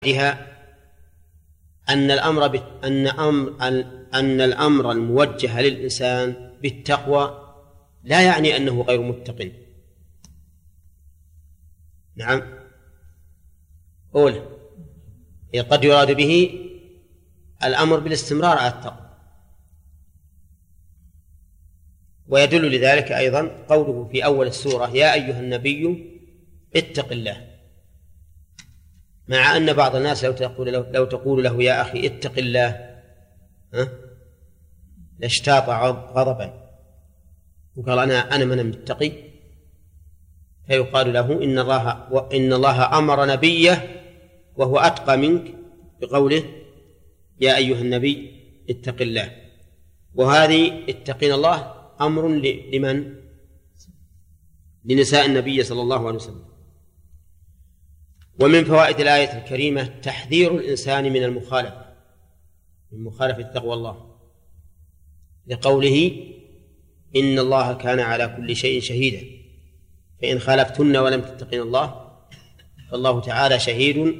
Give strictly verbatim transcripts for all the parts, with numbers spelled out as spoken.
فوائدها أن الأمر بت... أن أمر أن الأمر الموجه للإنسان بالتقوى لا يعني أنه غير متق. نعم، أولا قد يراد به الأمر بالاستمرار على التقوى، ويدل لذلك أيضا قوله في أول السورة: يا أيها النبي اتق الله، مع أن بعض الناس لو تقول له, لو تقول له يا أخي اتق الله ها لاشتاط غضبا وقال أنا أنا من متقي، فيقال له إن الله وإن الله أمر نبيه وهو أتقى منك بقوله يا أيها النبي اتق الله. وهذه اتقين الله أمر لمن؟ لنساء النبي صلى الله عليه وسلم. ومن فوائد الآية الكريمة تحذير الإنسان من المخالفة من مخالفة تقوى الله، لقوله إن الله كان على كل شيء شهيدا، فإن خالفتن ولم تتقين الله فالله تعالى شهيد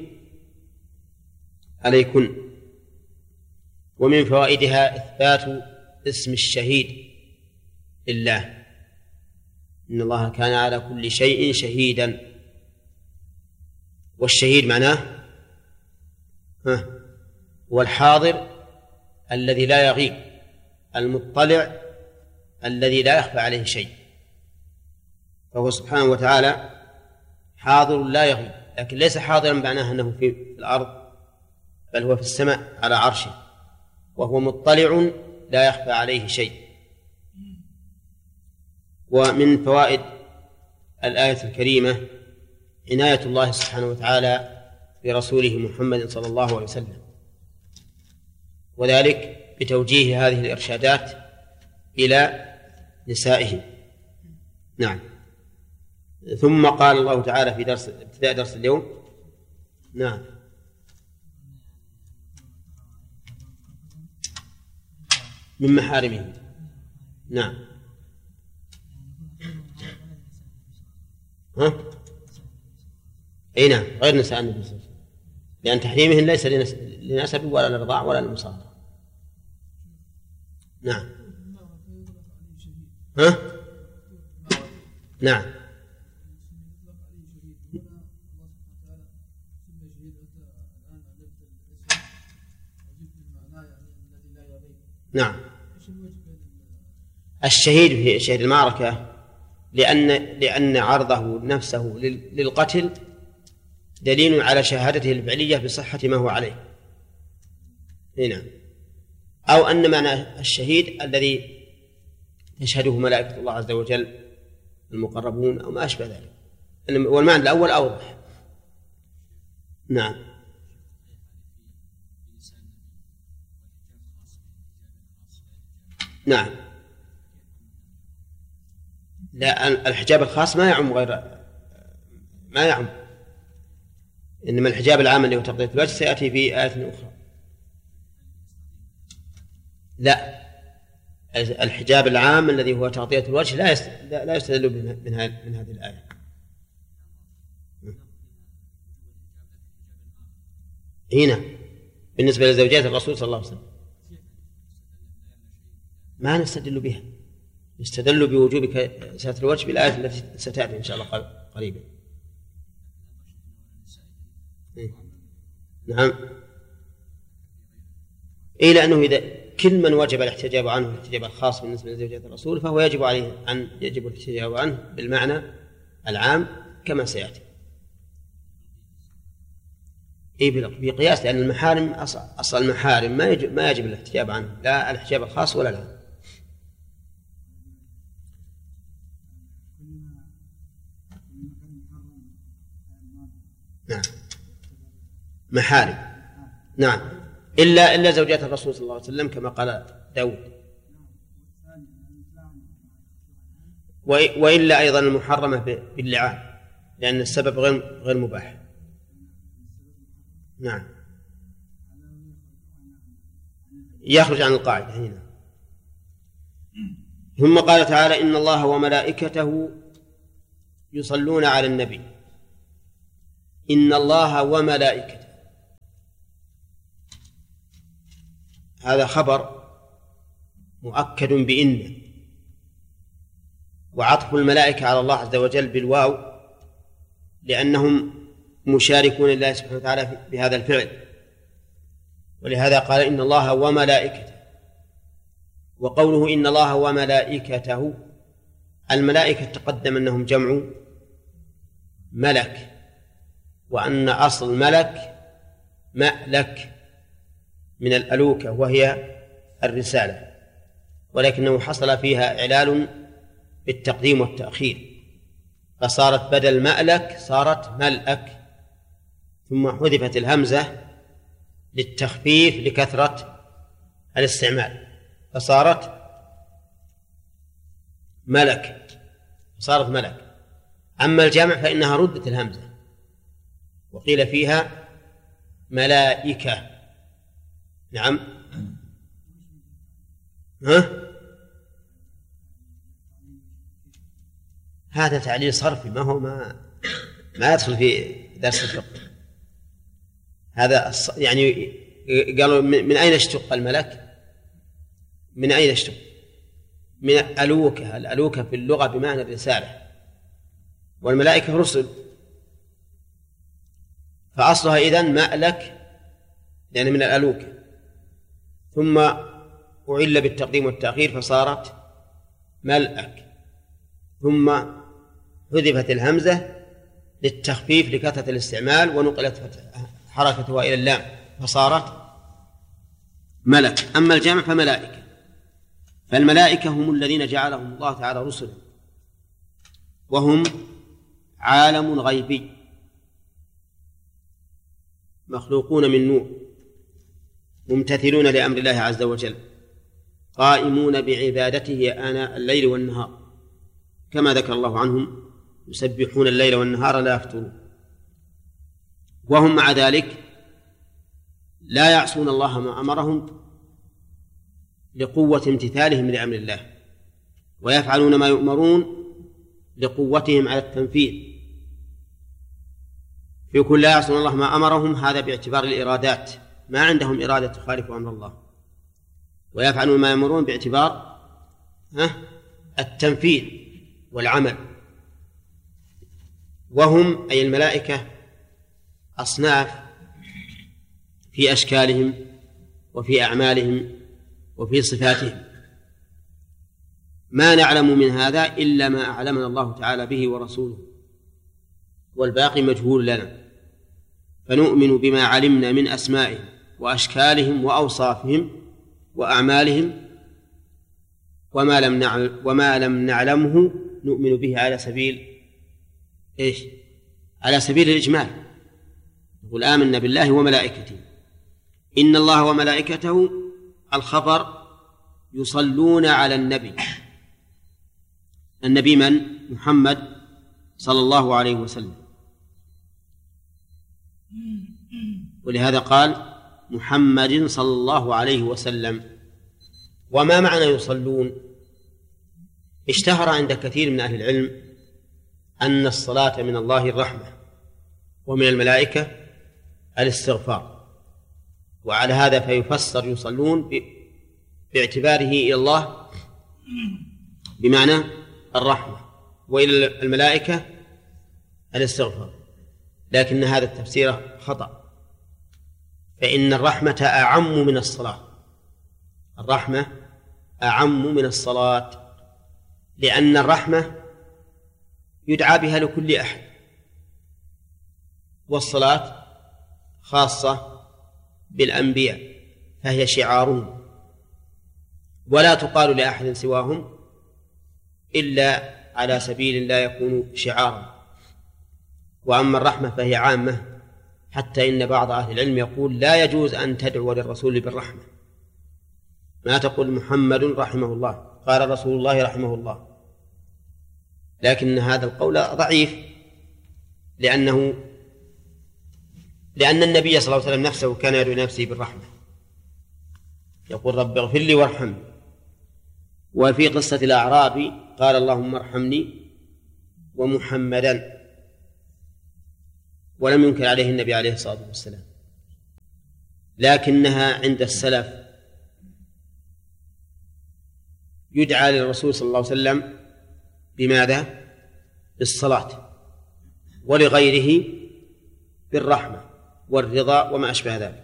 عليكن. ومن فوائدها إثبات اسم الشهيد لله، إن الله كان على كل شيء شهيدا. والشهيد معناه ها هو الحاضر الذي لا يغيب، المطلع الذي لا يخفى عليه شيء، فهو سبحانه وتعالى حاضر لا يغيب، لكن ليس حاضرا معناه أنه في الأرض، بل هو في السماء على عرشه، وهو مطلع لا يخفى عليه شيء. ومن فوائد الآية الكريمة عناية الله سبحانه وتعالى برسوله محمد صلى الله عليه وسلم، وذلك بتوجيه هذه الإرشادات إلى نسائه. نعم. ثم قال الله تعالى في درس ابتداء درس اليوم: نعم من محارمه. نعم. ها؟ اي نعم، غير نساء النبي صلى الله عليه وسلم، لأن تحريمهن ليس لنسب ولا للرضاع ولا للمصاهرة. نعم. ها؟ نعم. نعم. الشهيد في شهيد المعركة لأن لأن عرضه نفسه للقتل دليل على شهادته الفعلية بصحة ما هو عليه. هنا أو أن معنى الشهيد الذي يشهده ملائكة الله عز وجل المقربون أو ما أشبه ذلك، والمعنى الأول أوضح. نعم. نعم. لا، الحجاب الخاص ما يعم غير ما يعم، إنما الحجاب العام اللي هو تغطية الوجه سيأتي في آية أخرى. لا، الحجاب العام الذي هو تغطية الوجه لا لا يستدل من هذه من هذه الآية. هنا بالنسبة لزوجات الرسول صلى الله عليه وسلم ما نستدل بها، يستدل بوجوب ستر الوجه بالآية التي ستأتي إن شاء الله قريبا. نعم. إيه، لأنه إذا كل من وجب الاحتجاب عنه الاحتجاب الخاص بالنسبة لزوجات الرسول فهو يجب عليه أن يجب الاحتجاب عنه بالمعنى العام كما سيأتي. إيه، بقياس، لأن المحارم أصل المحارم ما يجب ما يجب الاحتجاب عنه، لا الاحتجاب الخاص ولا العام. نعم. محارم. نعم، إلا إلا زوجات الرسول صلى الله عليه وسلم كما قال داود، وإلا أيضا المحرمة باللعان لأن السبب غير غير مباح. نعم، يخرج عن القاعدة هنا. ثم قال تعالى: إن الله وملائكته يصلون على النبي. إن الله وملائكته هذا خبر مؤكد بإن، وعطف الملائكة على الله عز وجل بالواو لأنهم مشاركون لله سبحانه وتعالى بهذا الفعل، ولهذا قال إن الله وملائكته. وقوله إن الله وملائكته، الملائكة تقدم أنهم جمع ملك، وأن أصل ملك مألك من الألوكة وهي الرسالة، ولكنه حصل فيها إعلال بالتقديم والتأخير، فصارت بدل مألك صارت ملأك، ثم حذفت الهمزة للتخفيف لكثرة الاستعمال فصارت ملك صارت ملك. أما الجمع فإنها ردت الهمزة وقيل فيها ملائكة. نعم. ها؟ هذا تعليل صرفي، ما هو ما ما يدخل في درس الفقه. هذا يعني قالوا من أين اشتق الملك؟ من أين اشتق؟ من الألوكة. الألوكة في اللغة بمعنى الرسالة، والملائكة رسل، فأصلها إذن مألك لأن من الألوكة، ثم أعل بالتقديم والتأخير فصارت ملأك، ثم حذفت الهمزة للتخفيف لكثرة الاستعمال ونقلت حركتها إلى اللام فصارت ملك. أما الجمع فملائكة. فالملائكة هم الذين جعلهم الله تعالى رسلا، وهم عالم غيبي مخلوقون من نور، ممتثلون لأمر الله عز وجل، قائمون بعبادته آناء الليل والنهار، كما ذكر الله عنهم يسبحون الليل والنهار لا يفترون. وهم مع ذلك لا يعصون الله ما أمرهم لقوة امتثالهم لأمر الله، ويفعلون ما يؤمرون لقوتهم على التنفيذ. في كل لا يعصون الله ما أمرهم، هذا باعتبار الإرادات، ما عندهم إرادة تخالف أمر الله. ويفعلون ما يأمرون باعتبار التنفيذ والعمل. وهم أي الملائكة أصناف في أشكالهم وفي أعمالهم وفي صفاتهم، ما نعلم من هذا إلا ما أعلمنا الله تعالى به ورسوله، والباقي مجهول لنا، فنؤمن بما علمنا من أسمائهم وأشكالهم وأوصافهم وأعمالهم، وما لم نعلم وما لم نعلمه نؤمن به على سبيل إيش؟ على سبيل الإجمال. نقول آمنا بالله وملائكته. إن الله وملائكته الخبر يصلون على النبي. النبي من؟ محمد صلى الله عليه وسلم، ولهذا قال محمد صلى الله عليه وسلم. وما معنى يصلون؟ اشتهر عند كثير من أهل العلم أن الصلاة من الله الرحمة، ومن الملائكة الاستغفار، وعلى هذا فيفسر يصلون باعتباره إلى الله بمعنى الرحمة، وإلى الملائكة الاستغفار، لكن هذا التفسير خطأ، فإن الرحمة أعم من الصلاة. الرحمة أعم من الصلاة، لأن الرحمة يدعى بها لكل أحد، والصلاة خاصة بالأنبياء فهي شعارهم، ولا تقال لأحد سواهم إلا على سبيل لا يكون شعارا. وأما الرحمة فهي عامة، حتى إن بعض أهل العلم يقول لا يجوز أن تدعو للرسول بالرحمة، ما تقول محمد رحمه الله قال رسول الله رحمه الله، لكن هذا القول ضعيف، لأنه لأن النبي صلى الله عليه وسلم نفسه كان يدعو نفسه بالرحمة، يقول رب اغفر لي وارحمني. وفي قصة الأعرابي قال اللهم ارحمني ومحمدا، ولم ينكر عليه النبي عليه الصلاة والسلام، لكنها عند السلف يدعى للرسول صلى الله عليه وسلم بماذا؟ بالصلاة، ولغيره بالرحمة والرضا وما أشبه ذلك.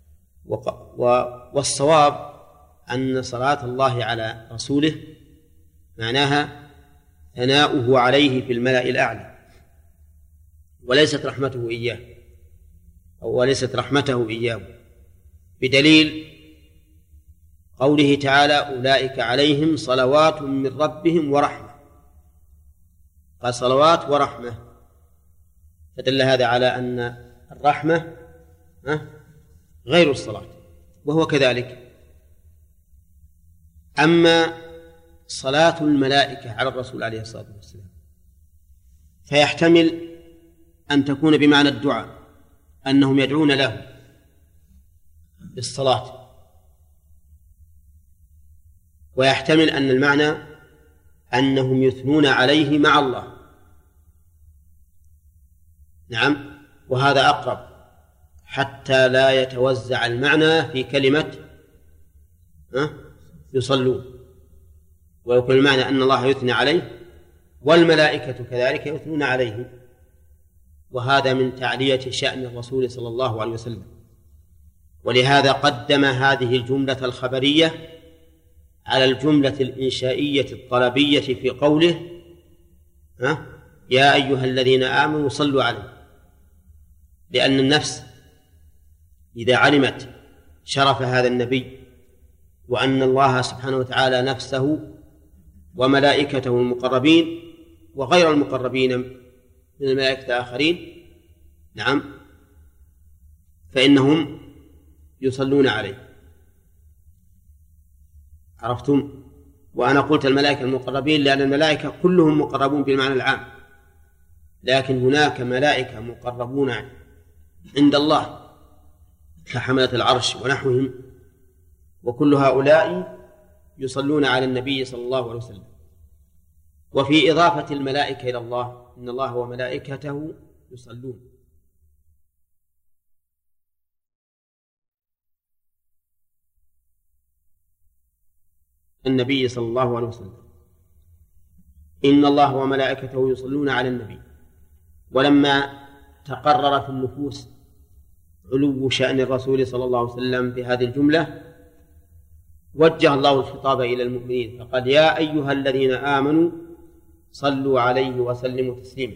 والصواب أن صلاة الله على رسوله معناها ثناؤه عليه في الملأ الأعلى، وليست رحمته إياه أو وليست رحمته إياه، بدليل قوله تعالى: أولئك عليهم صلوات من ربهم ورحمة. قال صلوات ورحمة، فدل هذا على أن الرحمة غير الصلاة، وهو كذلك. أما صلاة الملائكة على الرسول عليه الصلاة والسلام فيحتمل أن تكون بمعنى الدعاء، أنهم يدعون له بالصلاة، ويحتمل أن المعنى أنهم يثنون عليه مع الله. نعم، وهذا أقرب حتى لا يتوزع المعنى في كلمة يصلون، ويكون المعنى أن الله يثنى عليه والملائكة كذلك يثنون عليه، وهذا من تعلية شأن الرسول صلى الله عليه وسلم. ولهذا قدم هذه الجملة الخبرية على الجملة الإنشائية الطلبية في قوله: ها يا أيها الذين آمنوا صلوا عليه، لأن النفس إذا علمت شرف هذا النبي وأن الله سبحانه وتعالى نفسه وملائكته المقربين وغير المقربين من الملائكة الآخرين، نعم، فإنهم يصلون عليه. عرفتم؟ وأنا قلت الملائكة المقربين لأن الملائكة كلهم مقربون بالمعنى العام، لكن هناك ملائكة مقربون عند الله كحملة العرش ونحوهم، وكل هؤلاء يصلون على النبي صلى الله عليه وسلم. وفي إضافة الملائكة إلى الله: إن الله وملائكته يصلون. النبي صلى الله عليه وسلم: إن الله وملائكته يصلون على النبي. ولما تقرر في النفوس علو شأن الرسول صلى الله عليه وسلم بهذه الجملة، وجه الله الخطاب إلى المؤمنين فقال: يا أيها الذين آمنوا صلوا عليه وسلموا تسليما.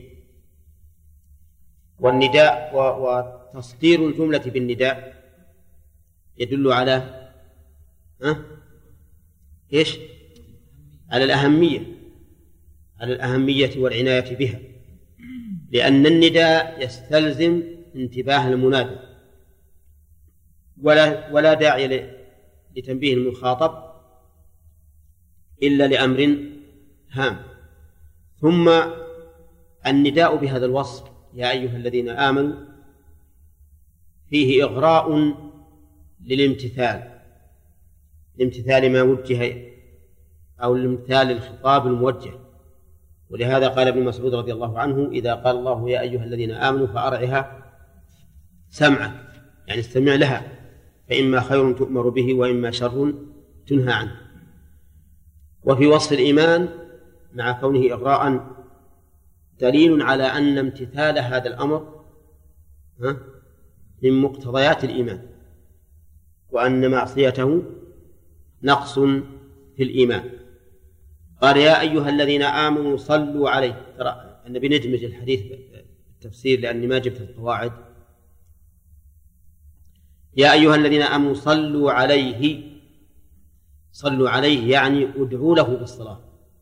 والنداء وتصدير الجملة بالنداء يدل على أه؟ إيش؟ على الأهمية على الأهمية والعناية بها، لأن النداء يستلزم انتباه المنادى، ولا ولا داعي لتنبيه المخاطب إلا لأمر هام. ثم النداء بهذا الوصف يا أيها الذين آمنوا فيه إغراء للامتثال، لامتثال ما وجه أو الامتثال للخطاب الموجه. ولهذا قال ابن مسعود رضي الله عنه: إذا قال الله يا أيها الذين آمنوا فأرعها سمعك، يعني استمع لها، فإما خير تؤمر به وإما شر تنهى عنه. وفي وصف الإيمان مع كونه إغراء دليل على أن امتثال هذا الأمر من مقتضيات الإيمان، وأن معصيته نقص في الإيمان. قال: يا أيها الذين آمنوا صلوا عليه. ترى النبي ندمج الحديث بالتفسير لأني ما جبت القواعد. يا أيها الذين آمنوا صلوا عليه، صلوا عليه يعني ادعوا له بالصلاة.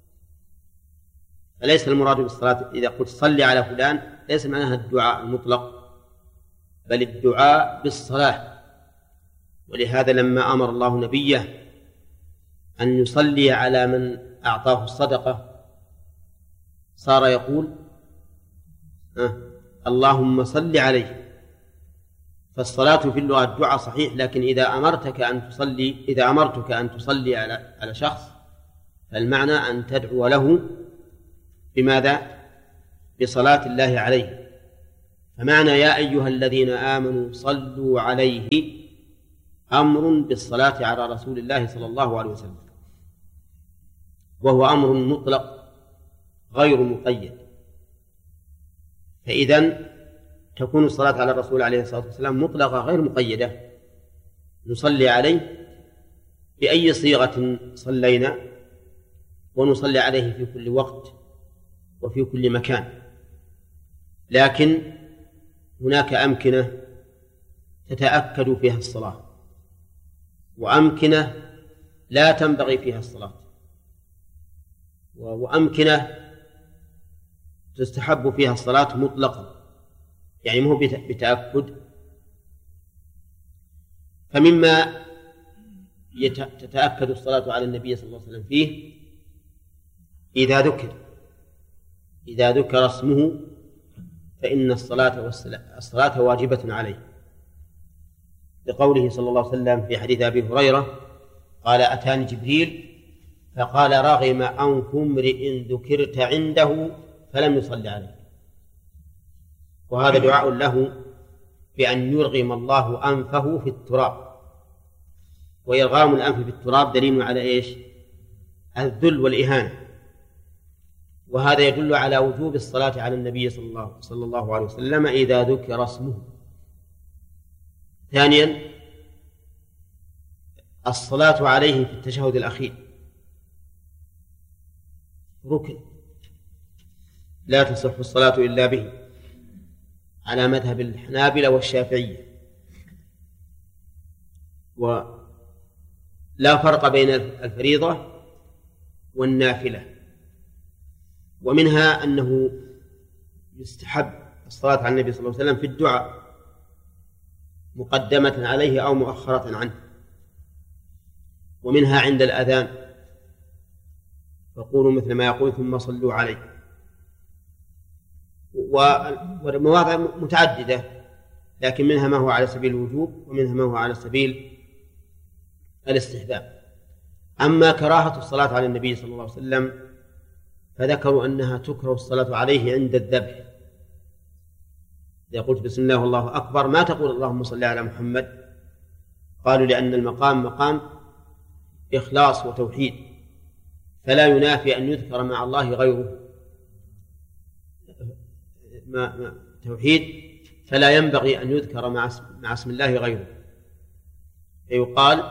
فليس المراد بالصلاة إذا قلت صل على فلان ليس معناها الدعاء المطلق، بل الدعاء بالصلاة. ولهذا لما أمر الله نبيه أن يصلي على من أعطاه الصدقة صار يقول أه اللهم صل عليه. فالصلاة في اللغة الدعاء صحيح، لكن إذا أمرتك أن تصلي إذا أمرتك أن تصلي على على شخص فالمعنى أن تدعو له بماذا؟ بصلاة الله عليه. فمعنى يا أيها الذين آمنوا صلوا عليه أمر بالصلاة على رسول الله صلى الله عليه وسلم. وهو أمر مطلق غير مقيد. فإذن تكون الصلاة على الرسول عليه الصلاة والسلام مطلقة غير مقيدة، نصلي عليه بأي صيغة صلينا، ونصلي عليه في كل وقت وفي كل مكان. لكن هناك أمكنة تتأكد فيها الصلاة، وأمكنة لا تنبغي فيها الصلاة، وأمكنة تستحب فيها الصلاة مطلقا، يعني مو بتأكد. فمما تتأكد الصلاة على النبي صلى الله عليه وسلم فيه إذا ذكر إذا ذكر اسمه فإن الصلاة الصلاة واجبة عليه، لقوله صلى الله عليه وسلم في حديث أبي هريرة قال: أتاني جبريل فقال: رغم أنف امرئ ذكرت عنده فلم يصل عليه. وهذا دعاء له بأن يرغم الله أنفه في التراب، وإرغام الأنف في التراب دليل على إيش؟ الذل والإهانة. وهذا يدل على وجوب الصلاة على النبي صلى الله, صلى الله عليه وسلم إذا ذكر اسمه. ثانيا، الصلاة عليه في التشهد الأخير ركن لا تصح الصلاة إلا به، على مذهب الحنابلة والشافعية. ولا فرق بين الفريضة والنافلة. ومنها أنه يستحب الصلاة على النبي صلى الله عليه وسلم في الدعاء مقدمة عليه أو مؤخرة عنه. ومنها عند الأذان فقولوا مثل ما يقول ثم صلوا عليه. ومواضع متعددة، لكن منها ما هو على سبيل الوجوب ومنها ما هو على سبيل الاستحباب. أما كراهة الصلاة على النبي صلى الله عليه وسلم فذكروا أنها تكره الصلاة عليه عند الذبح. إذا قلت بسم الله والله أكبر ما تقول اللهم صل على محمد، قالوا لأن المقام مقام إخلاص وتوحيد، فلا ينافي أن يذكر مع الله غيره ما ما توحيد، فلا ينبغي أن يذكر مع اسم, مع اسم الله غيره. فيقال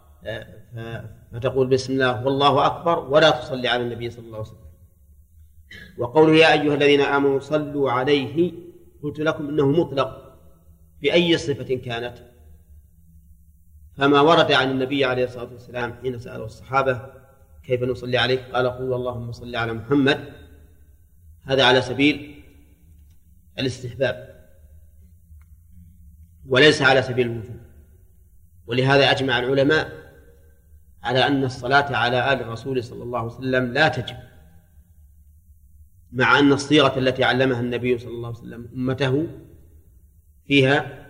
فتقول بسم الله والله أكبر ولا تصلي على النبي صلى الله عليه وسلم. وقوله يا أيها الذين آمنوا صلوا عليه، قلت لكم إنه مطلق بأي صفة كانت، فما ورد عن النبي عليه الصلاة والسلام حين سأله الصحابة كيف نصلي عليك قال قولوا اللهم صل على محمد، هذا على سبيل الاستحباب وليس على سبيل الوجوب. ولهذا أجمع العلماء على أن الصلاة على آل الرسول صلى الله عليه وسلم لا تجب، مع أن الصيغة التي علمها النبي صلى الله عليه وسلم أمته فيها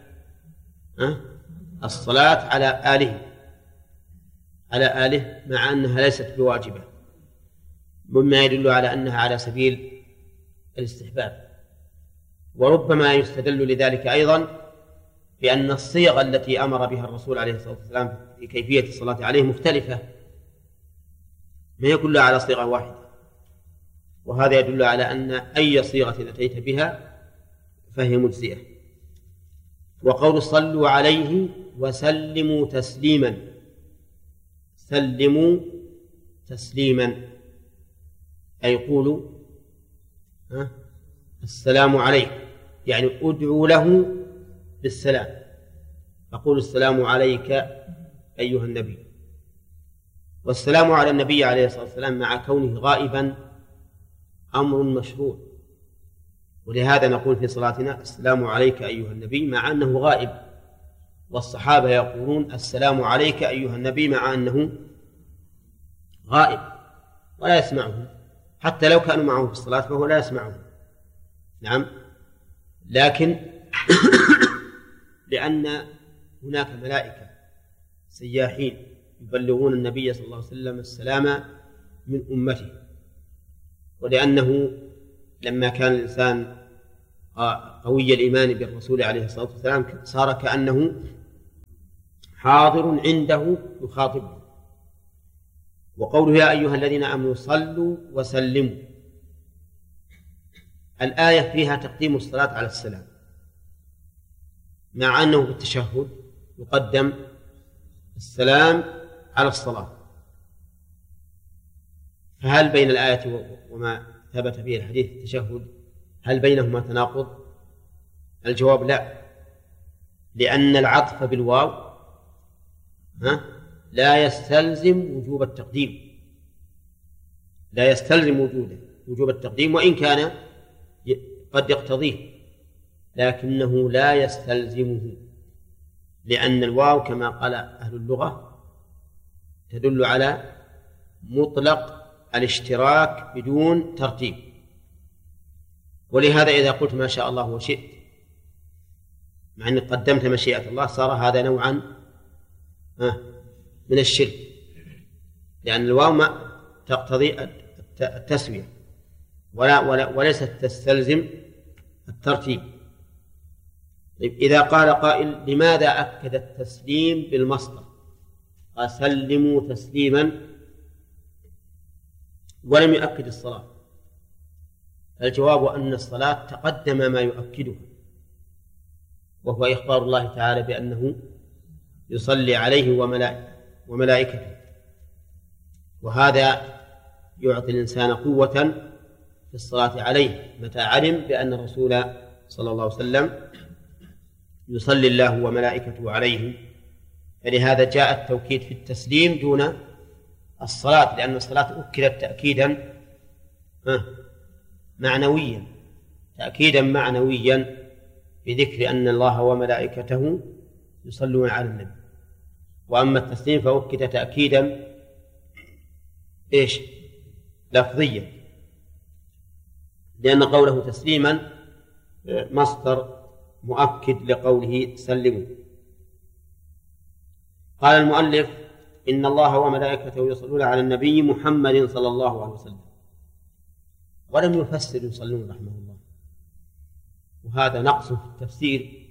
الصلاة على آله على آله مع أنها ليست بواجبة، مما يدل على أنها على سبيل الاستحباب. وربما يستدل لذلك أيضا بأن الصيغة التي أمر بها الرسول عليه الصلاة والسلام في كيفية الصلاة عليه مختلفة، ما هي كلها على صيغة واحدة، وهذا يدل على أن أي صيغة أتيت بها فهي مجزئة. وقول صلوا عليه وسلموا تسليما، سلموا تسليما أي قولوا السلام عليك، يعني أدعوا له بالسلام، أقول السلام عليك أيها النبي. والسلام على النبي عليه الصلاة والسلام مع كونه غائبا أمر مشروع، ولهذا نقول في صلاتنا السلام عليك أيها النبي مع أنه غائب، والصحابة يقولون السلام عليك أيها النبي مع أنه غائب ولا يسمعهم، حتى لو كانوا معه في الصلاة فهو لا يسمعهم. نعم، لكن لأن هناك ملائكة سياحين يبلغون النبي صلى الله عليه وسلم السلام من أمته، ولأنه لما كان الإنسان قوي الإيمان بالرسول عليه الصلاة والسلام صار كأنه حاضر عنده يخاطبه. وقوله يا أيها الذين آمنوا صلوا وسلموا، الآية فيها تقديم الصلاة على السلام، مع أنه في التشهد يقدم السلام على الصلاة. فهل بين الآية وما ثبت فيه الحديث التشهد هل بينهما تناقض؟ الجواب لا، لأن العطف بالواو ها لا يستلزم وجوب التقديم، لا يستلزم وجوده وجوب التقديم، وإن كان قد يقتضيه لكنه لا يستلزمه، لأن الواو كما قال أهل اللغة تدل على مطلق الاشتراك بدون ترتيب. ولهذا إذا قلت ما شاء الله وشئت مع أنك قدمت مشيئة الله صار هذا نوعا من الشرك، لأن الواو ما تقتضي التسوية ولا ولا وليست تستلزم الترتيب. إذا قال قائل لماذا أكد التسليم بالمصدر؟ قال سلموا تسليما ولم يؤكد الصلاة. الجواب أن الصلاة تقدم ما يؤكدها، وهو إخبار الله تعالى بأنه يصلي عليه وملائكته، وهذا يعطي الإنسان قوة في الصلاة عليه متى علم بأن الرسول صلى الله عليه وسلم يصلي الله وملائكته عليه. فلهذا جاء التوكيد في التسليم دون الصلاة، لأن الصلاة أكدت تأكيدا معنويا تأكيدا معنويا بذكر أن الله وملائكته يصلون على النبي. وأما التسليم فأكد تأكيدا إيش لفظيا، لأن قوله تسليما مصدر مؤكد لقوله سلموا. قال المؤلف إن الله وملائكته يصلون على النبي محمد صلى الله عليه وسلم، ولم يفسر يصلون رحمه الله، وهذا نقص في التفسير.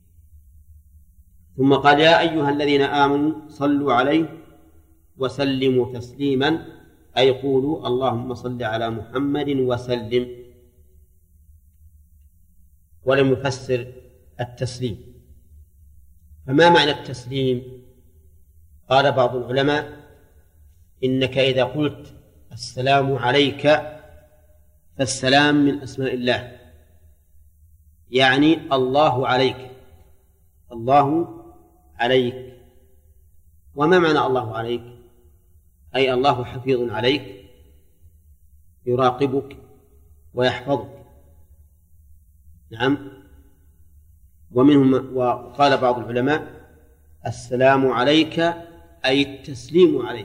ثم قال يا أيها الذين آمنوا صلوا عليه وسلموا تسليما، أي قولوا اللهم صل على محمد وسلم، ولم يفسر التسليم. فما معنى التسليم؟ قال بعض العلماء إنك إذا قلت السلام عليك فالسلام من أسماء الله، يعني الله عليك، الله عليك. وما معنى الله عليك؟ أي الله حفيظ عليك يراقبك ويحفظك. نعم. ومنهم وقال بعض العلماء السلام عليك أي التسليم عليك،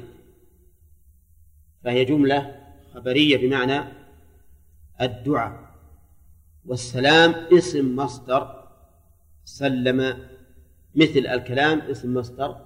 فهي جملة خبرية بمعنى الدعاء، والسلام اسم مصدر سلم، مثل الكلام اسم مصدر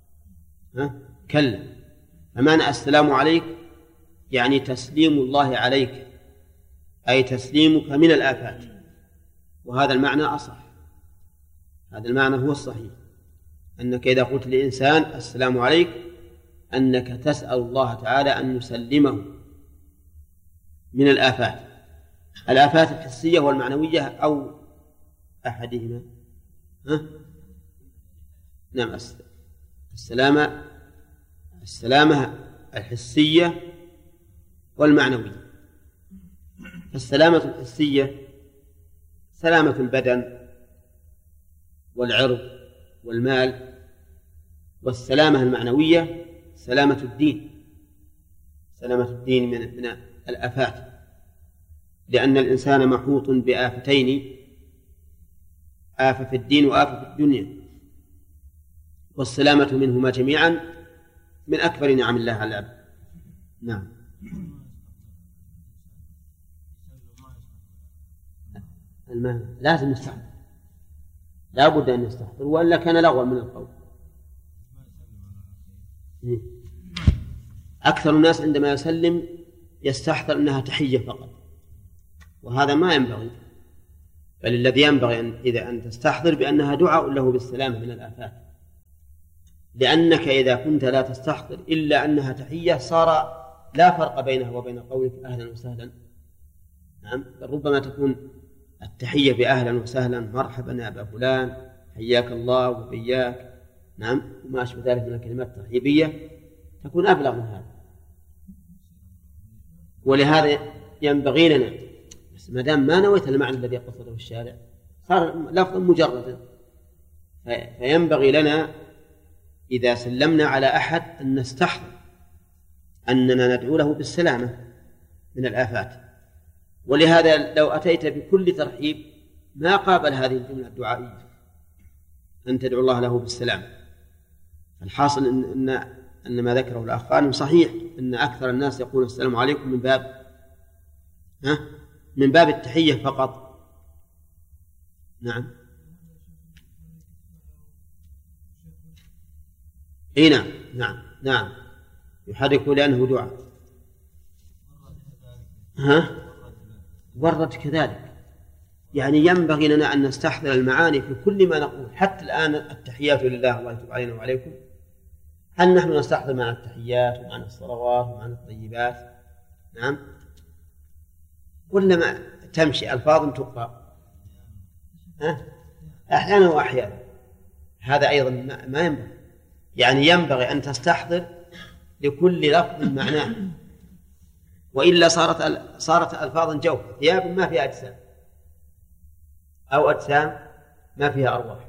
كلم. فمعنى السلام عليك يعني تسليم الله عليك، أي تسليمك من الآفات، وهذا المعنى أصح، هذا المعنى هو الصحيح، أنك إذا قلت لإنسان السلام عليك أنك تسأل الله تعالى أن يسلمه من الآفات، الآفات الحسية والمعنوية أو أحدهما. ها؟ نعم، السلامة السلامة الحسية والمعنوية. فالسلامة الحسية سلامة البدن والعرض والمال، والسلامة المعنوية سلامة الدين، سلامة الدين من من الآفات، لأن الإنسان محوط بآفتين، آفة في الدين وآفة في الدنيا، والسلامة منهما جميعا من أكبر نعم الله على العبد. نعم. المعنى لازم يستحضر، لا بد أن يستحضر، وإلا كان لغوا من القول. أكثر الناس عندما يسلم يستحضر أنها تحية فقط، وهذا ما ينبغي، بل الذي ينبغي أن إذا أن تستحضر بأنها دعاء له بالسلامة من الآفات. لأنك إذا كنت لا تستحضر إلا أنها تحية صار لا فرق بينها وبين قولك أهلا وسهلا. نعم، ربما تكون التحية بأهلا وسهلا مرحبا يا أبا فلان حياك الله وبياك، نعم، وما أشبه ذلك من الكلمات الترحيبية تكون أبلغ من هذا. ولهذا ينبغي لنا بس ما دام ما نويت المعنى الذي قصده الشارع صار لفظا مجردا، فينبغي لنا إذا سلمنا على أحد أن نستحضر أننا ندعو له بالسلامة من الآفات. ولهذا لو أتيت بكل ترحيب ما قابل هذه الجملة الدعائية أن تدعو الله له بالسلامة. الحاصل إن, إن, أن ما ذكره الأخوان صحيح، أن أكثر الناس يقول السلام عليكم من باب ها من باب التحية فقط. نعم، اي نعم نعم نعم يحرك لأنه دعاء. ها ورد كذلك، يعني ينبغي لنا أن نستحضر المعاني في كل ما نقول. حتى الآن التحيات لله الله يتوب علينا وعليكم، هل نحن نستحضر معنى التحيات ومعنى الصلوات ومعنى الطيبات؟ نعم، ولا ما تمشي ألفاظ تقرأ ها أحيانا وأحيانا؟ هذا أيضا ما ينبغي، يعني ينبغي أن تستحضر لكل لفظ معناه، وإلا صارت صارت ألفاظا جوفة، ثياب ما فيها أجسام أو أجسام ما فيها أرواح.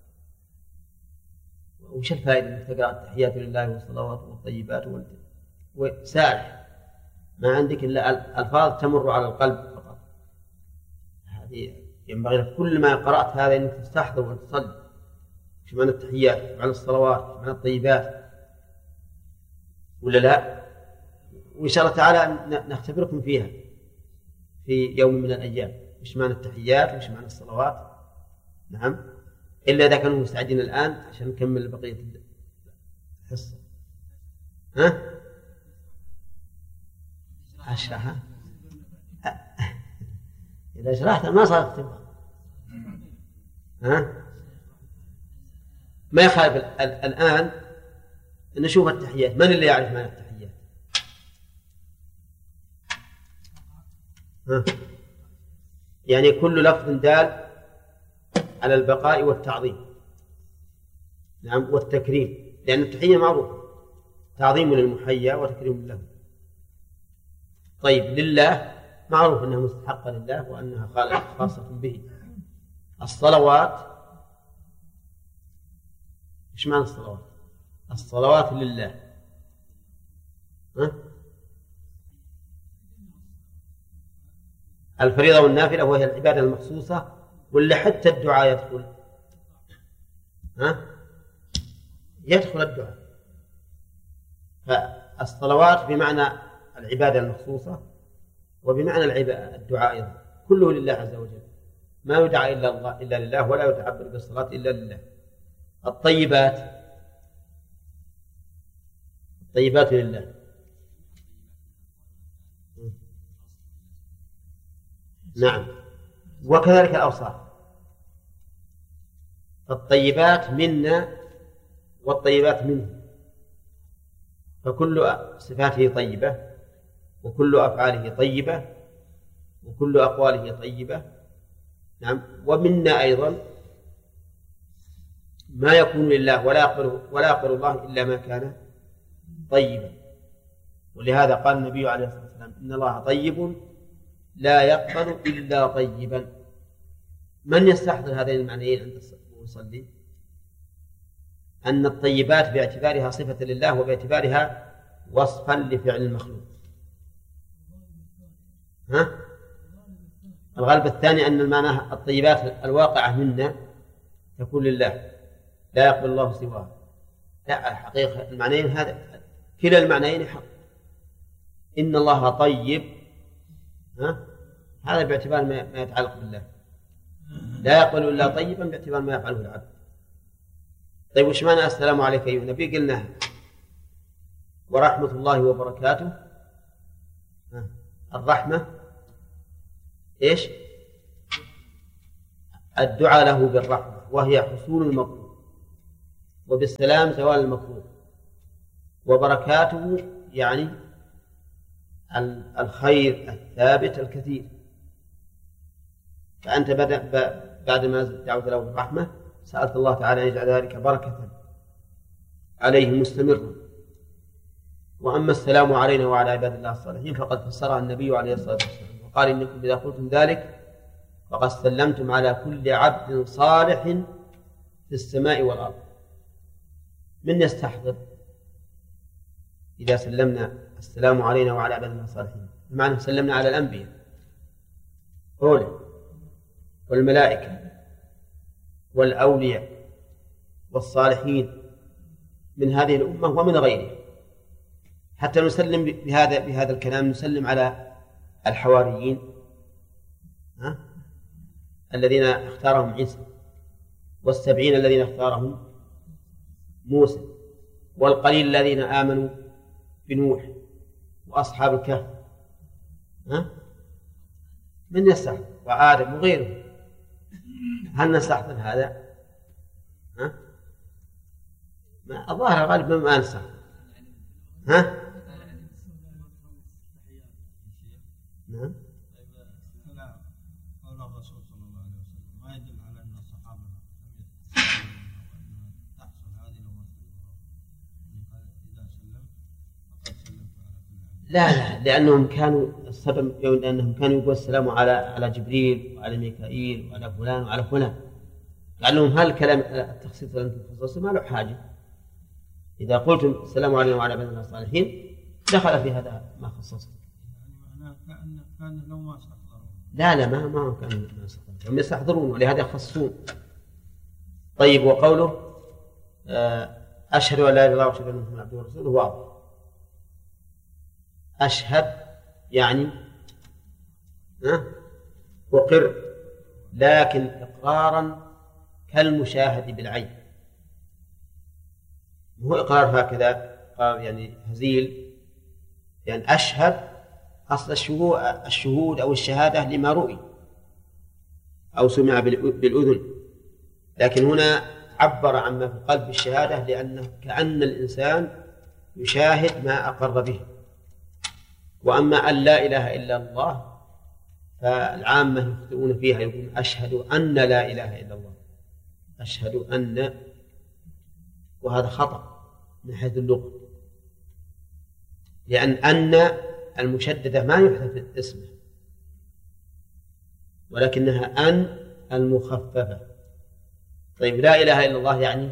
وش الفائدة من تقرأ التحيات لله والصلوات والطيبات وسارح ما عندك إلا ألفاظ تمر على القلب فقط؟ هذه ينبغي لك كل ما قرأت هذا أنك تستحضر وتصلي وش معنى التحيات ومعنى الصلوات ومعنى الطيبات، ولا لا؟ وإن شاء الله تعالى نختبركم فيها في يوم من الأيام وش معنى التحيات وش معنى الصلوات. نعم، إلا إذا كانوا مستعدين الآن عشان نكمل بقية الحصة. ها أشرحها إذا شرحت ما صار اختبار. ها ما يخالف الآن نشوف التحيات. من اللي يعرف معنى التحيات؟ ها؟ يعني كل لفظ دال على البقاء والتعظيم، نعم، والتكريم، لأن التحية معروفة تعظيم للمحيا وتكريم له. طيب لله معروف أنها مستحقة لله وأنها خاصة به. الصلوات إيش معنى الصلوات؟ الصلوات لله ها؟ الفريضة والنافلة وهي العبادة المخصوصة، ولا حتى الدعاء يدخل؟ ها؟ يدخل الدعاء. فالصلوات بمعنى العبادة المخصوصة وبمعنى الدعاء أيضا، كله لله عز وجل، ما يدعى إلا الله إلا لله، ولا يتعبد بالصلاة إلا لله. الطيبات الطيبات لله. نعم، وكذلك الأوصاف، الطيبات منا والطيبات منه، فكل صفاته طيبة وكل أفعاله طيبة وكل أقواله طيبة. نعم، ومنا أيضا ما يكون لله ولا يقبل ولا يقبل الله إلا ما كان طيبا. ولهذا قال النبي عليه الصلاة والسلام إن الله طيب لا يقبل إلا طيبا. من يستحضر هذين المعنيين عند المصلي؟ أن الطيبات باعتبارها صفة لله وباعتبارها وصفا لفعل المخلوق. ها؟ الغالب الثاني أن المعنى الطيبات الواقعة منا تكون لله لا يقبل الله سواها. لا، حقيقة المعنيين هذا كلا المعنيين حق. إن الله طيب، ها؟ هذا باعتبار ما يتعلق بالله، لا يقبل إلا طيبا باعتبار ما يفعله العبد. طيب وش معنى السلام عليك أيها النبي؟ قلنا ورحمة الله وبركاته. الرحمة إيش؟ الدعاء له بالرحمة، وهي حصول المطلوب. وبالسلام زوال المكروه، وبركاته يعني الخير الثابت الكثير. فأنت بعد ما دعوت له بالرحمة سألت الله تعالى أن يجعل ذلك بركة عليه مستمرا. وأما السلام علينا وعلى عباد الله الصالحين فقد فسرها النبي عليه الصلاة والسلام وقال إنكم إذا قلتم ذلك فقد سلمتم على كل عبد صالح في السماء والأرض. من يستحضر إذا سلمنا السلام علينا وعلى عباد الله الصالحين؟ بمعنى سلمنا على الأنبياء أولى والملائكة والأولياء والصالحين من هذه الأمة ومن غيرها. حتى نسلم بهذا بهذا الكلام نسلم على الحواريين ها؟ الذين اختارهم عيسى، والسبعين الذين اختارهم موسى، والقليل الذين آمنوا بنوح، وأصحاب الكهف ها؟ من يستحضر؟ وآدم وغيره. هل نستحضر هذا؟ ها؟ ما الظاهر غالبا ما نستحضر. ها؟ نعم. قول الرسول صلى الله عليه وسلم ما يدل على أن الصحابة تحصل هذه الأمور إذا سلمت فقد سلمت على كل. لا لا، لأنهم كانوا السبب لأنهم كانوا يقول السلام على على جبريل وعلى ميكائيل وعلى فلان وعلى فلان. قال لهم هل كلام التخصيص الذي تخصصه ما له حاجة. إذا قلتم السلام علينا وعلى عباد الله الصالحين دخل في هذا ما خصصه. يعني معناه كأن كان لو ما استحضرون. لا لا ما ما كانوا ما يستحضرون، هم يستحضرون ولهذا يخصصون. طيب، وقوله أشهد أن لا إله إلا الله وأشهد أن محمدا عبده ورسوله واضح. أشهد يعني أقر، لكن إقرارا كالمشاهد بالعين، هو إقرار هكذا إقرار يعني هزيل. يعني أشهد أصل الشهود, الشهود أو الشهادة لما رؤي أو سمع بالأذن، لكن هنا عبر عما في القلب بالشهادة لأنه كأن الإنسان يشاهد ما أقر به. وأما أن لا إله إلا الله فالعامة يخطئون فيها، يقول أشهد أن لا إله إلا الله، أشهد أن، وهذا خطأ من حيث اللغة، لأن أن المشددة ما يحدث اسمه، ولكنها أن المخففة. طيب، لا إله إلا الله يعني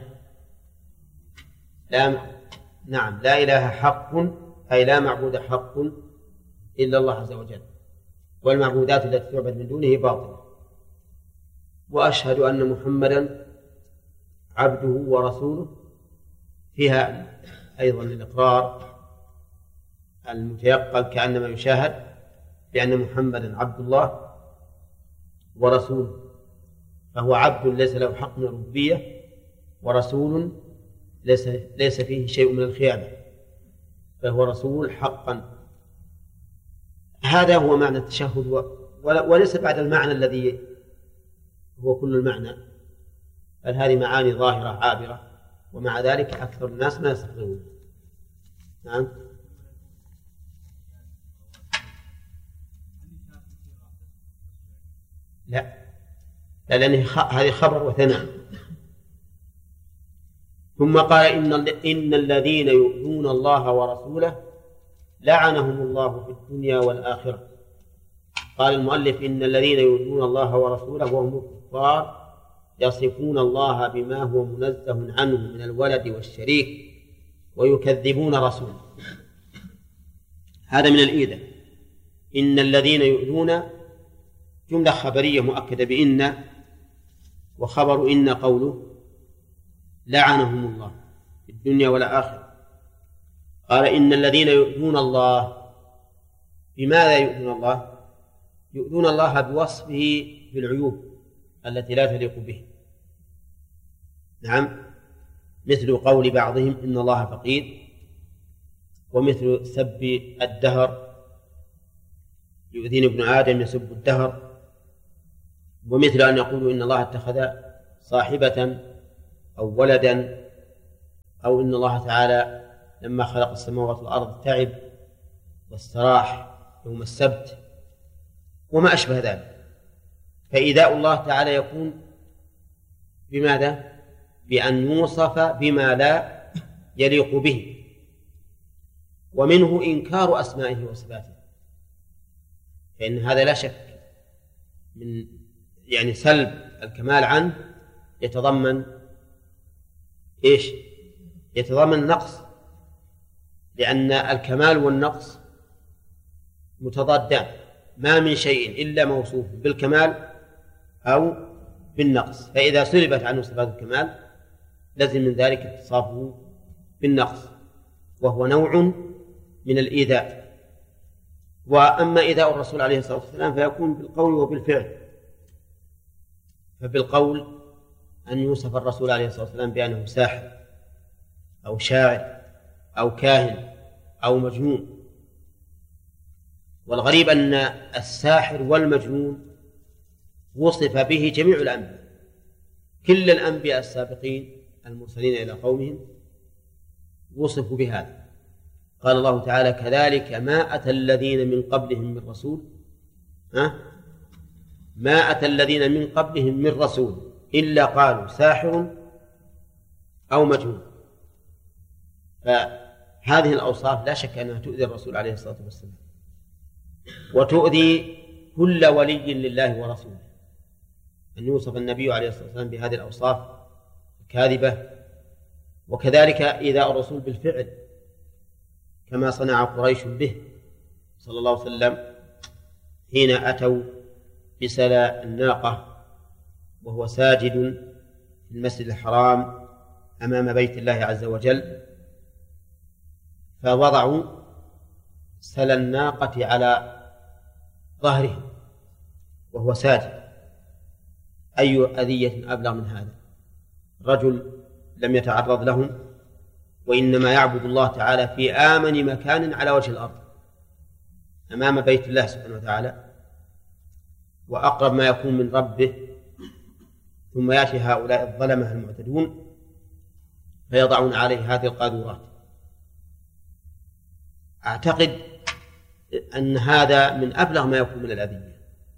لا، نعم، لا إله حق أي لا معبود حق إلا الله عز وجل، والمعبودات التي تعبد من دونه باطلة. وأشهد أن محمدا عبده ورسوله، فيها أيضا الإقرار المتيقن كأنما يشاهد بأن محمدا عبد الله ورسوله، فهو عبد ليس له حق من الربوبية، ورسول ليس ليس فيه شيء من الخيانة، فهو رسول حقا. هذا هو معنى التشهد، وليس بعد المعنى الذي هو كل المعنى، بل هذه معاني ظاهرة عابرة، ومع ذلك أكثر الناس ما يستحضرون. نعم. لا لا، لأن هذه خبر وثناء. ثم قال إن, إن الذين يؤذون الله ورسوله لعنهم الله في الدنيا والآخرة. قال المؤلف إن الذين يؤذون الله ورسوله وهم الكفار يصفون الله بما هو منزه عنه من الولد والشريك ويكذبون رسوله. هذا من الإيذاء. إن الذين يؤذون جملة خبرية مؤكدة بإن، وخبر إن قوله لعنهم الله في الدنيا والآخرة. قال إن الذين يؤذون الله، بماذا يؤذون الله؟ يؤذون الله بوصفه بالعيوب التي لا تليق به. نعم، مثل قول بعضهم إن الله فقير، ومثل سب الدهر، يؤذين ابن آدم يسب الدهر، ومثل أن يقولوا إن الله اتخذ صاحبة أو ولدا أو إن الله تعالى لما خلق السماوات والأرض تعب واستراح يوم السبت وما أشبه ذلك. فإيذاء الله تعالى يكون بماذا؟ بأن يوصف بما لا يليق به، ومنه إنكار أسمائه وصفاته، فإن هذا لا شك من يعني سلب الكمال عنه يتضمن إيش؟ يتضمن نقص، لأن الكمال والنقص متضادان، ما من شيء إلا موصوف بالكمال أو بالنقص، فإذا سلبت عنه صفات الكمال لازم من ذلك اتصافه بالنقص، وهو نوع من الإيذاء. وأما إيذاء الرسول عليه الصلاة والسلام فيكون بالقول وبالفعل. فبالقول أن يوصف الرسول عليه الصلاة والسلام بأنه ساحر أو شاعر أو كاهن أو مجنون. والغريب أن الساحر والمجنون وصف به جميع الأنبياء، كل الأنبياء السابقين المرسلين إلى قومهم وصفوا بهذا. قال الله تعالى: كذلك ما أتى الذين من قبلهم من رسول ها؟ ما أتى الذين من قبلهم من رسول إلا قالوا ساحر أو مجنون. فهذه الأوصاف لا شك أنها تؤذي الرسول عليه الصلاة والسلام، وتؤذي كل ولي لله ورسوله، أن يوصف النبي عليه الصلاة والسلام بهذه الأوصاف الكاذبة. وكذلك إيذاء الرسول بالفعل كما صنع قريش به صلى الله عليه وسلم حين أتوا بسلى الناقة وهو ساجد في المسجد الحرام أمام بيت الله عز وجل، فوضعوا سلى الناقة على ظهره وهو ساجد. أي أذية أبلغ من هذا؟ رجل لم يتعرض لهم، وإنما يعبد الله تعالى في آمن مكان على وجه الأرض أمام بيت الله سبحانه وتعالى، وأقرب ما يكون من ربه، ثم يأتي هؤلاء الظلمة المعتدون فيضعون عليه هذه القاذورات. أعتقد أن هذا من أبلغ ما يكون من الأذية.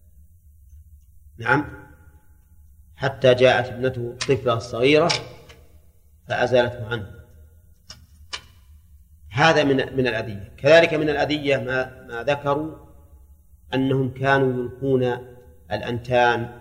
نعم، حتى جاءت ابنته الطفلة الصغيرة فأزالته عنه. هذا من من الأذية. كذلك من الأذية ما ما ذكروا أنهم كانوا يلقون الأنتان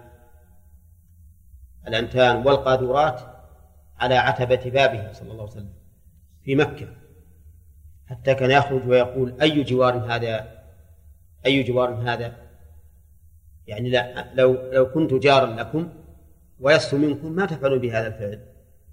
الأنتان والقاذورات على عتبة بابه صلى الله عليه وسلم في مكة، حتى كان يخرج ويقول: أي جوار هذا؟ أي جوار هذا؟ يعني لا لو لو كنت جارا لكم ويسر منكم ما تفعلون بهذا الفعل.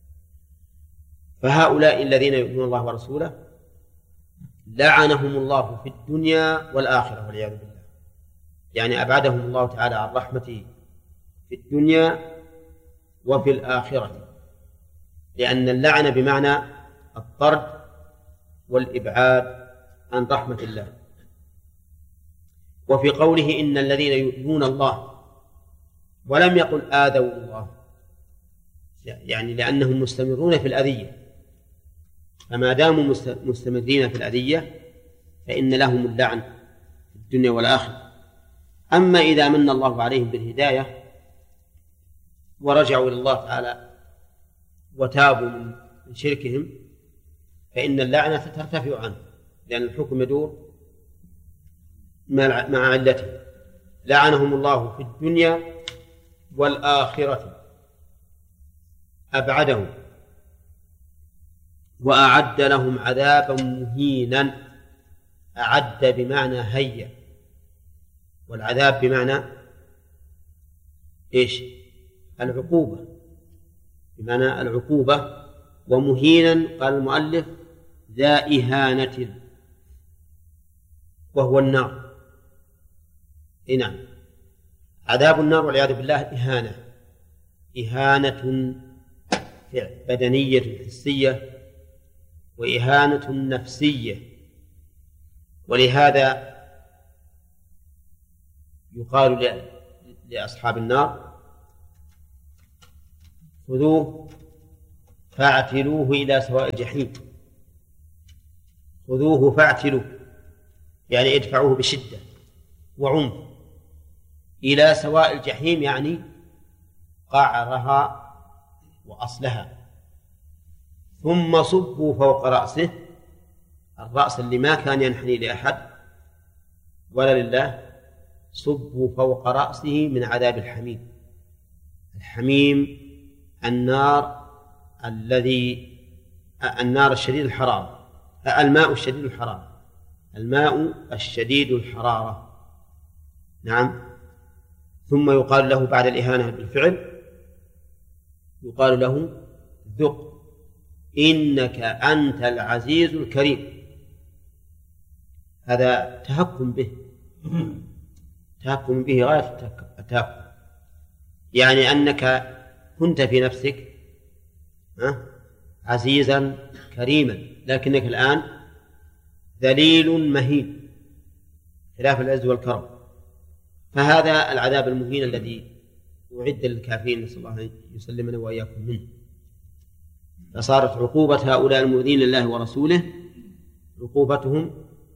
فهؤلاء الذين يؤمنون الله ورسوله لعنهم الله في الدنيا والآخرة والعياذ بالله، يعني أبعدهم الله تعالى عن رحمته في الدنيا وفي الآخرة، لأن اللعنة بمعنى الطرد والإبعاد عن رحمة الله. وفي قوله: إن الذين يؤذون الله، ولم يقل آذوا الله، يعني لأنهم مستمرون في الأذية، فما داموا مستمرين في الأذية فإن لهم اللعن في الدنيا والآخرة. أما إذا من الله عليهم بالهداية ورجعوا إلى الله تعالى وتابوا من شركهم فإن اللعنة ترتفع عنه، لأن الحكم يدور مع علته. لعنهم الله في الدنيا والآخرة، أبعدهم وأعد لهم عذابا مهينا. أعد بمعنى هيا، والعذاب بمعنى إيش؟ العقوبة، بمعنى العقوبة. ومهينا قال المؤلف ذا إهانة، وهو النار. نعم، عذاب النار والعياذ بالله إهانة، إهانة بدنية حسية وإهانة نفسية. ولهذا يقال لأصحاب النار: خذوه فاعتلوه إلى سواء الجحيم. خذوه فاعتلوه يعني ادفعوه بشدة وعنف إلى سواء الجحيم، يعني قعرها وأصلها، ثم صبوا فوق رأسه، الرأس اللي ما كان ينحني لأحد ولا لله، صبوا فوق رأسه من عذاب الحميم. الحميم النار الذي النار الشديد الحرارة، الماء الشديد الحرارة، الماء الشديد الحرارة. نعم. ثم يقال له بعد الإهانة بالفعل، يقال له ذق إنك أنت العزيز الكريم. هذا تهكم به، تهكم به غاية التهكم، يعني أنك كنت في نفسك عزيزا كريما، لكنك الآن ذليل مهين خلاف العز والكرم. فهذا العذاب المهين الذي أعد للكافرين، نسأل الله أن يسلمنا وإياكم منه. فصارت عقوبة هؤلاء المؤذين لله ورسوله عقوبتهم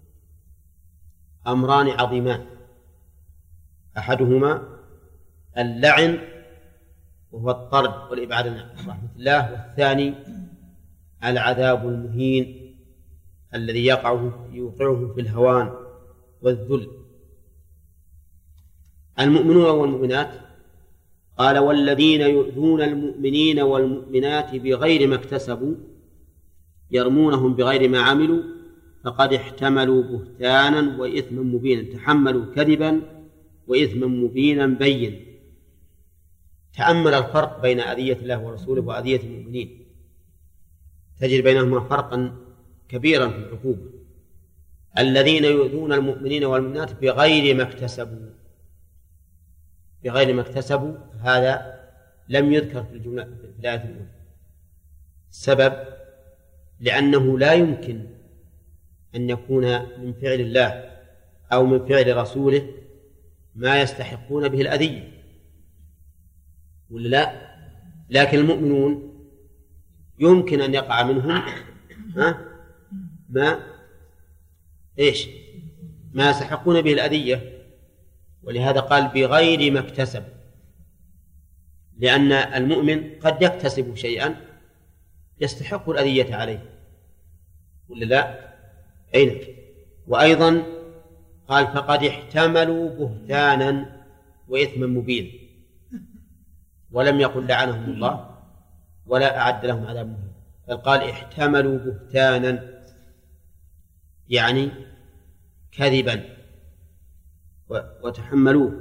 أمران عظيمان، أحدهما اللعن وهو الطرد والإبعاد عن رحمة الله، والثاني العذاب المهين الذي يقعه يوقعه في الهوان والذل. المؤمنون والمؤمنات قال والذين يؤذون المؤمنين والمؤمنات بغير ما اكتسبوا يرمونهم بغير ما عملوا فقد احتملوا بهتانا وإثما مبينا، تحملوا كذبا وإثما مبينا بين. تأمل الفرق بين أذية الله ورسوله وأذية المؤمنين، تجد بينهما فرقا كبيرا في العقوبة. الذين يؤذون المؤمنين والمؤمنات بغير ما اكتسبوا، بغير ما اكتسبوا هذا لم يذكر في الجملة في الآية الأولى. السبب لأنه لا يمكن أن يكون من فعل الله أو من فعل رسوله ما يستحقون به الأذية، ولا لا؟ لكن المؤمنون يمكن أن يقع منهم ها ما إيش ما يستحقون به الأذية، ولهذا قال بغير ما اكتسب، لأن المؤمن قد يكتسب شيئا يستحق الأذية عليه، ولا لا؟ أين؟ وأيضا قال فقد احتملوا بهتانا وإثما مبينا، ولم يقل لعنهم الله ولا أعد لهم عذاب مهين، بل قال احتملوا بهتانا يعني كذبا وتحملوه.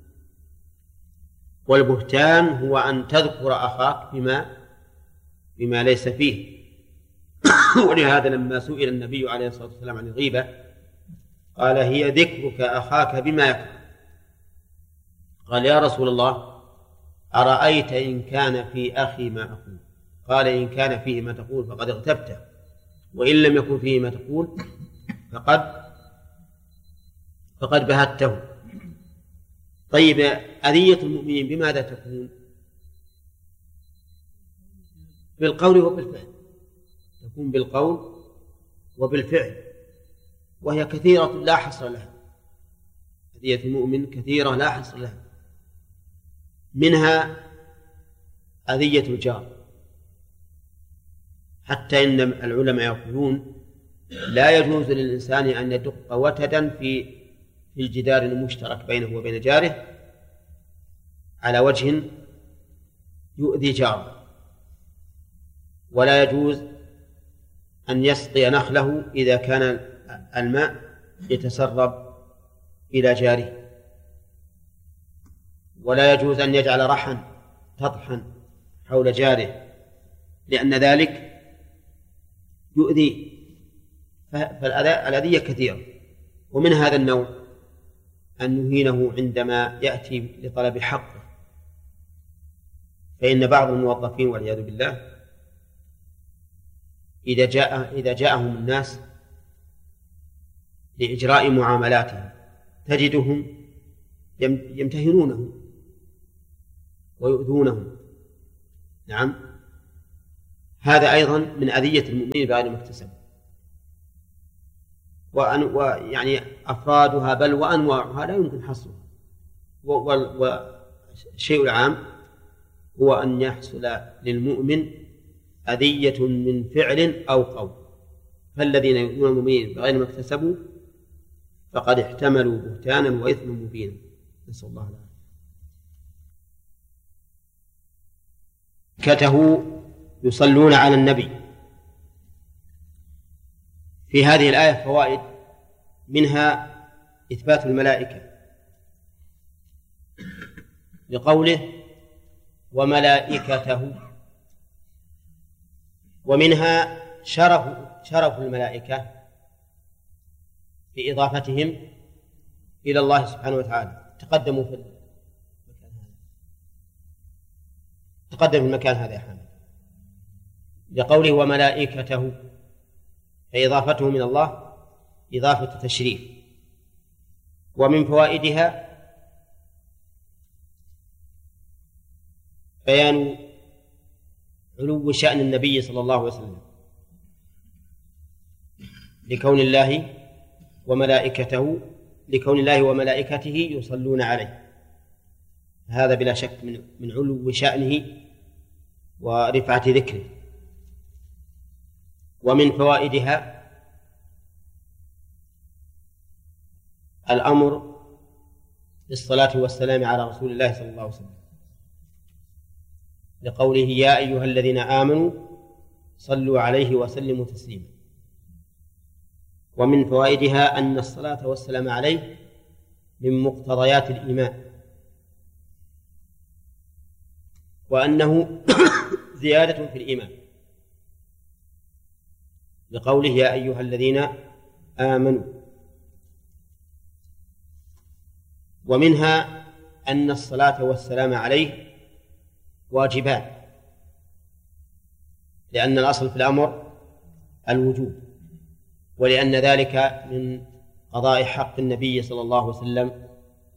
والبهتان هو أن تذكر أخاك بما بما ليس فيه. ولهذا لما سئل النبي عليه الصلاة والسلام عن الغيبة قال هي ذكرك أخاك بما يكره. قال يا رسول الله أرأيت إن كان في أخي ما أقول؟ قال إن كان فيه ما تقول فقد اغتبته، وإن لم يكن فيه ما تقول فقد فقد بهته. طيب أذية المؤمنين بماذا تكون؟ بالقول وبالفعل، تكون بالقول وبالفعل، وهي كثيرة لا حصر لها. أذية المؤمن كثيرة لا حصر لها، منها أذية الجار، حتى إن العلماء يقولون لا يجوز للإنسان أن يدق وتدا في في الجدار المشترك بينه وبين جاره على وجه يؤذي جاره، ولا يجوز أن يسقي نخله إذا كان الماء يتسرب إلى جاره، ولا يجوز أن يجعل رحا تطحن حول جاره، لأن ذلك يؤذي. فالأذية كثيرة، ومن هذا النوع أن نهينه عندما يأتي لطلب حقه. فإن بعض الموظفين والعياذ بالله إذا جاء إذا جاءهم الناس لإجراء معاملاتهم تجدهم يمتهنونهم ويؤذونهم. نعم، هذا أيضا من أذية المؤمنين بغير ما اكتسبوا، ويعني أفرادها بل وأنواعها لا يمكن حصرها. والشيء العام هو أن يحصل للمؤمن أذية من فعل أو قول، فالذين يؤذون المؤمنين بغير ما اكتسبوا فقد احتملوا بهتانا وإثما مبينا، نسأل الله العافية. كته يصلون على النبي. في هذه الآية فوائد، منها إثبات الملائكة لقوله وملائكته، ومنها شرف شرف الملائكة بإضافتهم إلى الله سبحانه وتعالى. تقدموا في المكان هذا تقدم في المكان هذا يا حامد، لقوله وملائكته، فإضافته من الله إضافة تشريف. ومن فوائدها بيان علو شأن النبي صلى الله عليه وسلم لكون الله وملائكته لكون الله وملائكته يصلون عليه، هذا بلا شك من من علو شأنه ورفعة ذكره. ومن فوائدها الأمر بالصلاة والسلام على رسول الله صلى الله عليه وسلم لقوله يا أيها الذين آمنوا صلوا عليه وسلموا تسليما. ومن فوائدها أن الصلاة والسلام عليه من مقتضيات الإيمان، وأنه زيادة في الإيمان لقوله يا أيها الذين آمنوا. ومنها أن الصلاة والسلام عليه واجبان، لأن الأصل في الأمر الوجوب، ولأن ذلك من قضاء حق النبي صلى الله عليه وسلم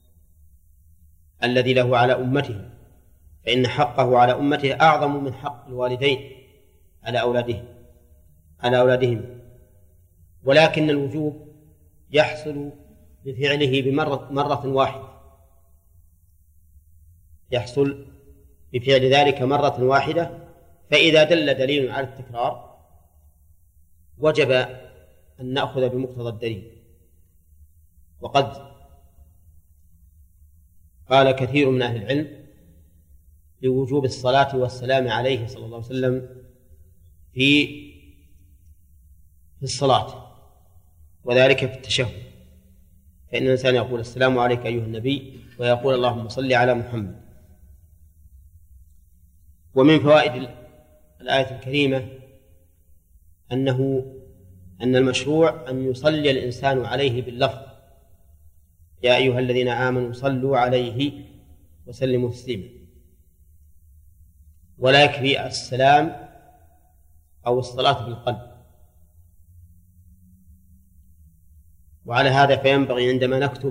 الذي له على أمته، فإن حقه على أمته أعظم من حق الوالدين على أولادهم على أولادهم ولكن الوجوب يحصل بفعله بمرة مرة واحدة يحصل بفعل ذلك مرة واحدة فإذا دل دليل على التكرار وجب أن نأخذ بمقتضى الدليل. وقد قال كثير من أهل العلم لوجوب الصلاة والسلام عليه صلى الله عليه وسلم في في الصلاة، وذلك في التشهد، فإن الإنسان يقول السلام عليك أيها النبي ويقول اللهم صل على محمد. ومن فوائد الآية الكريمة أنه أن المشروع أن يصلي الإنسان عليه باللفظ يا أيها الذين آمنوا صلوا عليه وسلموا تسليما، ولا يكفي السلام أو الصلاة بالقلب. وعلى هذا فينبغي عندما نكتب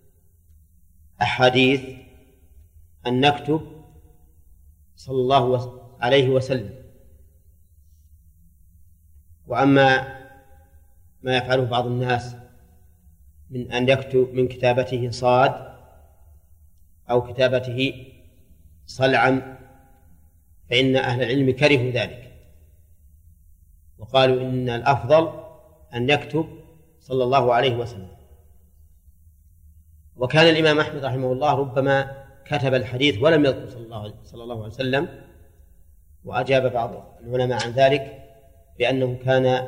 أحاديث أن نكتب صلى الله عليه وسلم. وأما ما يفعله بعض الناس من أن يكتب من كتابته صاد أو كتابته صلعا فإن أهل العلم كرهوا ذلك وقالوا إن الأفضل أن يكتب صلى الله عليه وسلم. وكان الإمام أحمد رحمه الله ربما كتب الحديث ولم يذكر صلى الله عليه وسلم، وأجاب بعض العلماء عن ذلك بأنه كان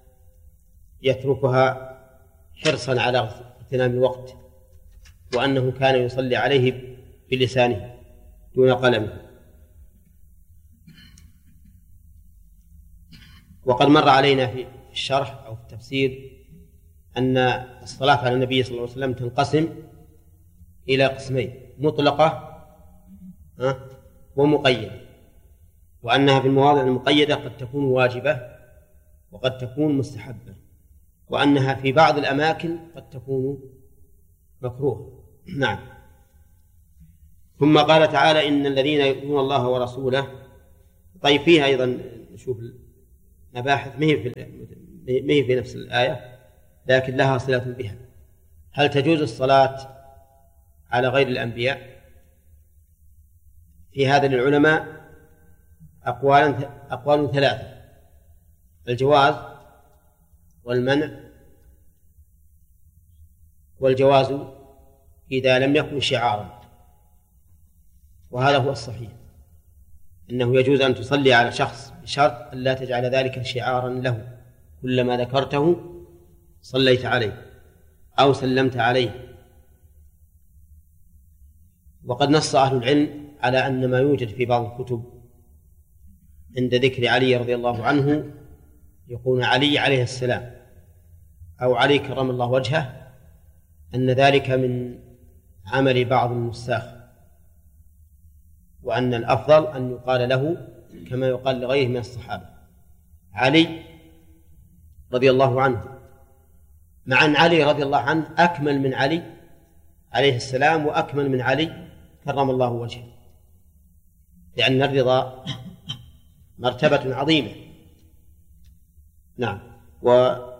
يتركها حرصا على اغتنام الوقت، وأنه كان يصلي عليه بلسانه دون قلمه. وقد مر علينا في الشرح أو في التفسير أن الصلاة على النبي صلى الله عليه وسلم تنقسم إلى قسمين: مطلقة ومقيدة، وأنها في المواضع المقيدة قد تكون واجبة وقد تكون مستحبة، وأنها في بعض الأماكن قد تكون مكروه. نعم. ثم قال تعالى إن الذين يؤذون الله ورسوله، طيب فيها أيضا نشوف مباحث ما هي في ما هي في نفس الآية لكن لها صلة بها. هل تجوز الصلاة على غير الأنبياء؟ في هذا للعلماء أقوال أقوال ثلاثة: الجواز والمنع، والجواز إذا لم يكن شعارا، وهذا هو الصحيح، إنه يجوز أن تصلي على شخص بشرط أن لا تجعل ذلك شعارا له، كلما ذكرته صليت عليه أو سلمت عليه. وقد نص أهل العلم على أن ما يوجد في بعض الكتب عند ذكر علي رضي الله عنه يقول علي عليه السلام أو علي كرم الله وجهه، أن ذلك من عمل بعض النساخ، وأن الأفضل أن يقال له كما يقال لغيره من الصحابة علي رضي الله عنه، مع أن علي رضي الله عنه أكمل من علي عليه السلام وأكمل من علي كرم الله وجهه، لأن الرضا مرتبة عظيمة. نعم. وأما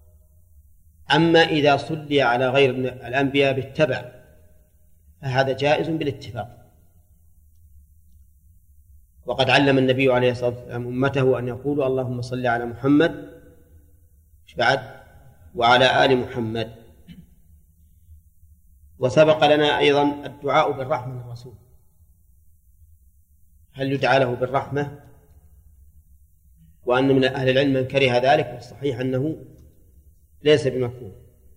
إذا صلي على غير الأنبياء بالتبع فهذا جائز بالاتفاق. وقد علم النبي عليه الصلاة والسلام أمته أن يقولوا اللهم صل على محمد بعد وعلى آل محمد. وسبق لنا أيضا الدعاء بالرحمة للرسول، هل يدعى له بالرحمة؟ وأن من أهل العلم من كره ذلك، والصحيح أنه ليس بمكروه.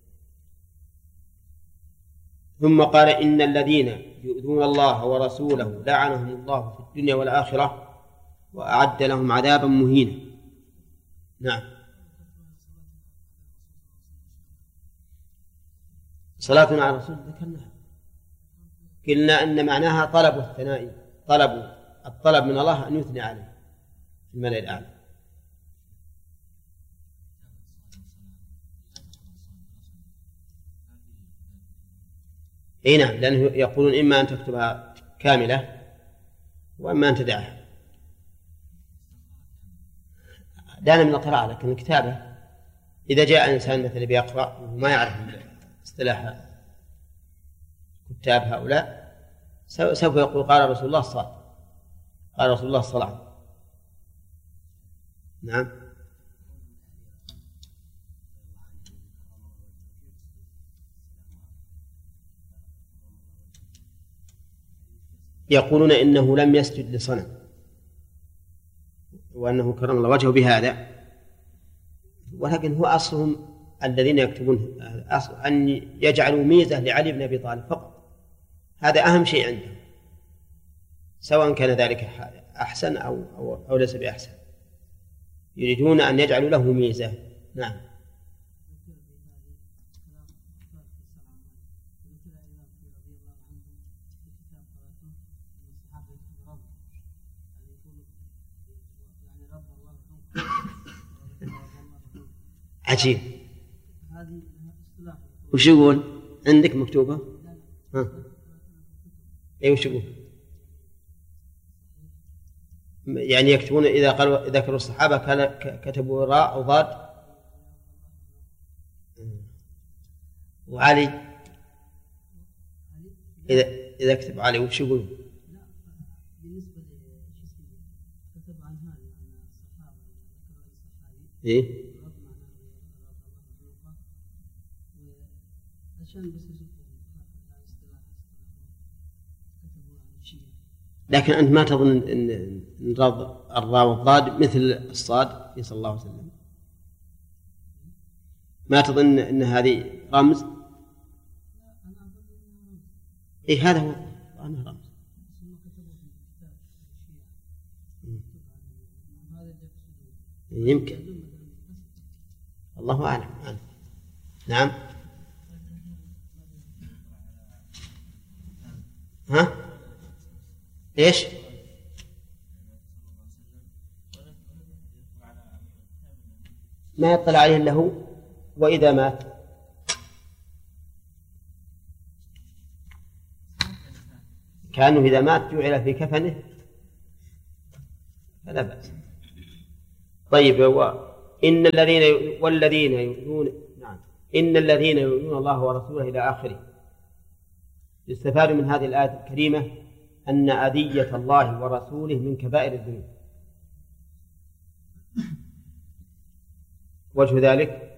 ثم قال إن الذين يؤذون الله ورسوله لعنهم الله في الدنيا والآخرة وأعد لهم عذابا مهينا. نعم. صلاتنا على الرسول ذكرناها، قلنا أن معناها طلب الثناء، طلب الطلب من الله أن يثني عليه في الملأ الأعلى. اي نعم، لأنه يقولون إما أن تكتبها كاملة وإما أن تدعها. دانا من القراءة، لكن الكتابة إذا جاء إنسان مثلا بيقرأ وما يعرف اصطلاح كتاب هؤلاء سوف يقول قال رسول الله صلى قال رسول الله صلى. نعم. يقولون إنه لم يسجد لصنم وأنه كرم الله وجهه بهذا، ولكن هو أصلهم الذين يكتبون أن يجعلوا ميزة لعلي بن أبي طالب فقط، هذا أهم شيء عندهم، سواء كان ذلك أحسن أو, أو, أو ليس بأحسن، يريدون أن يجعلوا له ميزة. نعم. عجيب. وش يقول عندك مكتوبة؟ ها. اي وش يقول؟ يعني يكتبون إذا قالوا إذا كانوا الصحابة كتبوا راء أو ضاد، وعلي إذا إذا كتب علي وش يقول؟ إيه؟ لكن أنت ما تظن أن الراء والضاد مثل الصاد صلى الله عليه وسلم؟ ما تظن أن هذه رمز؟ إيه هذا هو أنا رمز. يمكن، الله أعلم. نعم. ها؟ إيش؟ ما يطلع عليه إلا هو، وإذا مات كأنه إذا مات جعل في كفنه فلا بأس. طيب و... إن الذين والذين يؤمنون نعم إن الذين يؤمنون الله ورسوله إلى آخره. يستفاد من هذه الآية الكريمة أن أذية الله ورسوله من كبائر الذنوب. وجه ذلك